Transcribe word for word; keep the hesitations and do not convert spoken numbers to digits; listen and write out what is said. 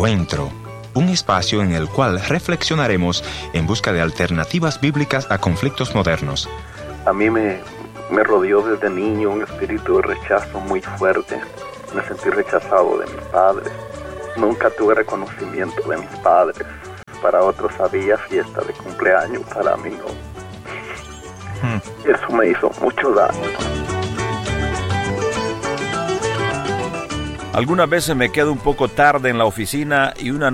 Encuentro, un espacio en el cual reflexionaremos en busca de alternativas bíblicas a conflictos modernos. A mí me, me rodeó desde niño un espíritu de rechazo muy fuerte. Me sentí rechazado de mis padres. Nunca tuve reconocimiento de mis padres. Para otros había fiesta de cumpleaños, para mí no. Hmm. Eso me hizo mucho daño. Algunas veces me quedo un poco tarde en la oficina y una